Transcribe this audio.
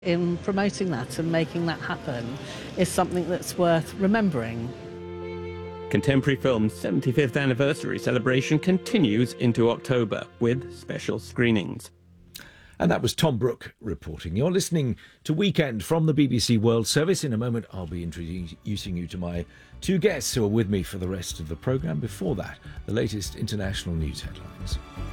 In promoting that and making that happen is something that's worth remembering. Contemporary Film's 75th anniversary celebration continues into October with special screenings. And that was Tom Brooke reporting. You're listening to Weekend from the BBC World Service. In a moment, I'll be introducing you to my two guests who are with me for the rest of the programme. Before that, the latest international news headlines.